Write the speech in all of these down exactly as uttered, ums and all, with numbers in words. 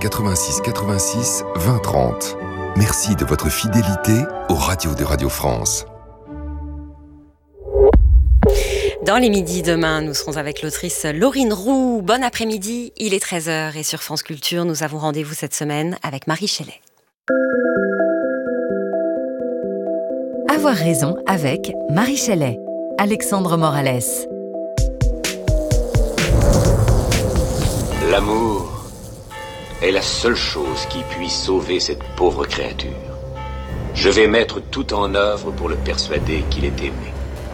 quatre-vingt-six quatre-vingt-six vingt trente. Merci de votre fidélité aux radios de Radio France. Dans les midis demain, nous serons avec l'autrice Laurine Roux. Bon après-midi, il est treize heures et sur France Culture, nous avons rendez-vous cette semaine avec Marie Shelley. Avoir raison avec Marie Shelley. Alexandre Morales. L'amour est la seule chose qui puisse sauver cette pauvre créature. Je vais mettre tout en œuvre pour le persuader qu'il est aimé.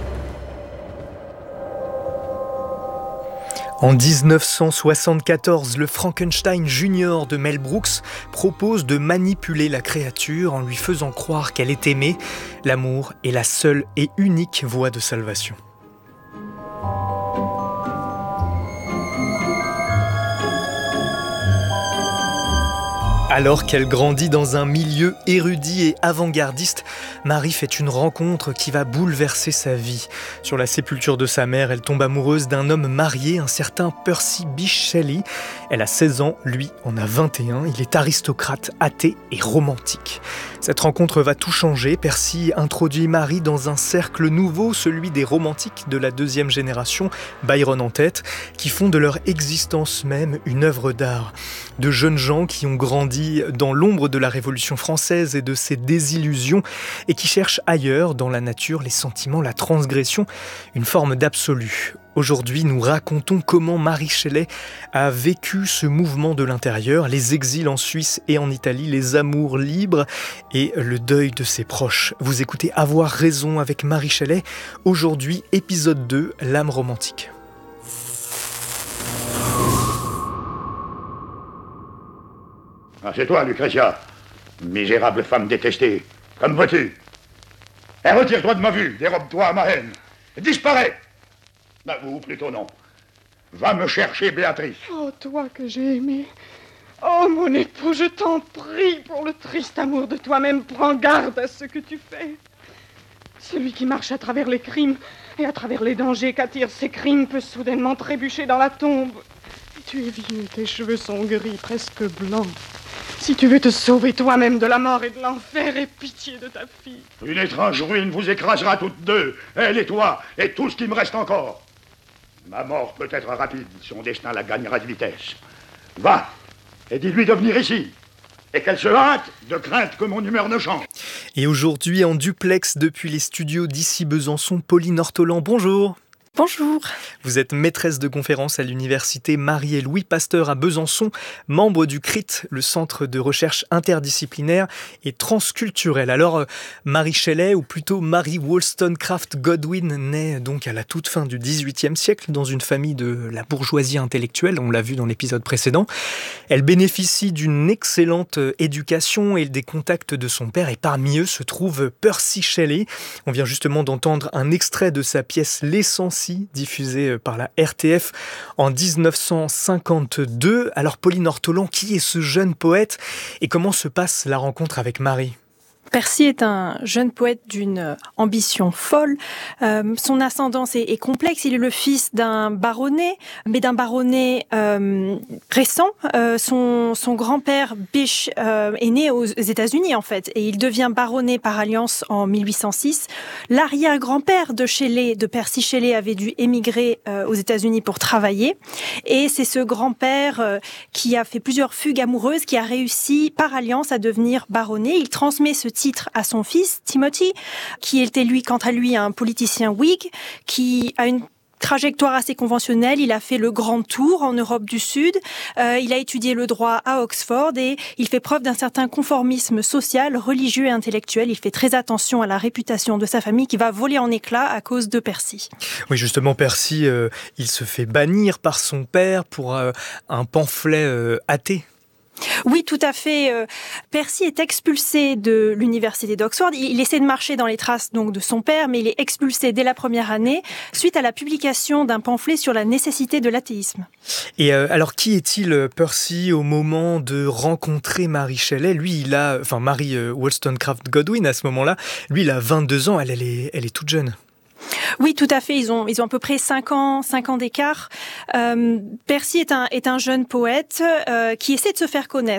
En dix-neuf cent soixante-quatorze, le Frankenstein Junior de Mel Brooks propose de manipuler la créature en lui faisant croire qu'elle est aimée. L'amour est la seule et unique voie de salvation. Alors qu'elle grandit dans un milieu érudit et avant-gardiste, Marie fait une rencontre qui va bouleverser sa vie. Sur la sépulture de sa mère, elle tombe amoureuse d'un homme marié, un certain Percy Bysshe Shelley. Elle a seize ans, lui en a vingt et un. Il est aristocrate, athée et romantique. Cette rencontre va tout changer. Percy introduit Marie dans un cercle nouveau, celui des romantiques de la deuxième génération, Byron en tête, qui font de leur existence même une œuvre d'art. De jeunes gens qui ont grandi dans l'ombre de la Révolution française et de ses désillusions et qui cherchent ailleurs, dans la nature, les sentiments, la transgression, une forme d'absolu. Aujourd'hui, nous racontons comment Marie Shelley a vécu ce mouvement de l'intérieur, les exils en Suisse et en Italie, les amours libres et le deuil de ses proches. Vous écoutez Avoir raison avec Marie Shelley. Aujourd'hui, épisode deux, l'âme romantique. Ah, c'est toi, Lucrezia, misérable femme détestée. Comme veux-tu? Et retire-toi de ma vue, dérobe-toi à ma haine. Disparais. Bah, ou plutôt non. Va me chercher, Béatrice. Oh, toi que j'ai aimé. Oh, mon époux, je t'en prie, pour le triste amour de toi-même, prends garde à ce que tu fais. Celui qui marche à travers les crimes et à travers les dangers qu'attirent ces crimes peut soudainement trébucher dans la tombe. Et tu es vieux, tes cheveux sont gris, presque blancs. Si tu veux te sauver toi-même de la mort et de l'enfer, aie pitié de ta fille. Une étrange ruine vous écrasera toutes deux, elle et toi, et tout ce qui me reste encore. Ma mort peut être rapide, son destin la gagnera de vitesse. Va, et dis-lui de venir ici, et qu'elle se hâte, de crainte que mon humeur ne change. Et aujourd'hui, en duplex depuis les studios d'ici Besançon, Pauline Ortolan, bonjour. Bonjour. Vous êtes maîtresse de conférences à l'université Marie et Louis Pasteur à Besançon, membre du C R I T, le centre de recherche interdisciplinaire et transculturel. Alors, Marie Shelley, ou plutôt Mary Wollstonecraft Godwin, naît donc à la toute fin du dix-huitième siècle dans une famille de la bourgeoisie intellectuelle, on l'a vu dans l'épisode précédent. Elle bénéficie d'une excellente éducation et des contacts de son père, et parmi eux se trouve Percy Shelley. On vient justement d'entendre un extrait de sa pièce L'essence, diffusé par la R T F en dix-neuf cent cinquante-deux. Alors Pauline Ortolan, qui est ce jeune poète et comment se passe la rencontre avec Marie ? Percy est un jeune poète d'une ambition folle. Euh, son ascendance est, est complexe. Il est le fils d'un baronnet, mais d'un baronnet euh, récent. Euh, son, son grand-père Bysshe euh, est né aux États-Unis en fait, et il devient baronnet par alliance en mille huit cent six. L'arrière-grand-père de Shelley, de Percy Shelley, avait dû émigrer euh, aux États-Unis pour travailler, et c'est ce grand-père euh, qui a fait plusieurs fugues amoureuses, qui a réussi par alliance à devenir baronnet. Il transmet ce titre à son fils, Timothy, qui était lui, quant à lui, un politicien Whig, qui a une trajectoire assez conventionnelle. Il a fait le grand tour en Europe du Sud. Euh, il a étudié le droit à Oxford et il fait preuve d'un certain conformisme social, religieux et intellectuel. Il fait très attention à la réputation de sa famille qui va voler en éclats à cause de Percy. Oui, justement, Percy, euh, il se fait bannir par son père pour euh, un pamphlet euh, athée. Oui, tout à fait. Percy est expulsé de l'université d'Oxford. Il essaie de marcher dans les traces donc de son père, mais il est expulsé dès la première année suite à la publication d'un pamphlet sur la nécessité de l'athéisme. Et euh, alors, qui est-il, Percy, au moment de rencontrer Marie Shelley ? Lui, il a, enfin Mary euh, Wollstonecraft Godwin à ce moment-là. Lui, il a vingt-deux ans. Elle, elle est, elle est toute jeune. Oui, tout à fait. Ils ont, ils ont à peu près cinq ans, cinq ans d'écart. Euh, Percy est un, est un jeune poète euh, qui essaie de se faire connaître.